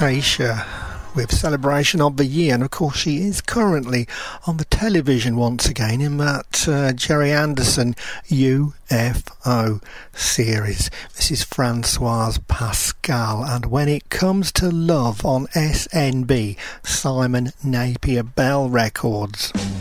Aisha with Celebration of the Year, and of course she is currently on the television once again in that Jerry Anderson UFO series. This is Francoise Pascal, and When It Comes to Love on SNB, Simon Napier Bell Records.